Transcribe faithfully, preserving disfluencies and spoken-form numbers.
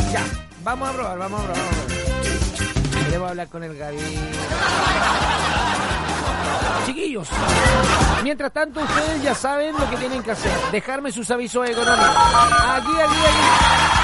Ya, vamos a probar, vamos a probar. Vamos a probar. Queremos hablar con el Gaby. Chiquillos, mientras tanto ustedes ya saben lo que tienen que hacer. Dejarme sus avisos económicos. Aquí, aquí, aquí.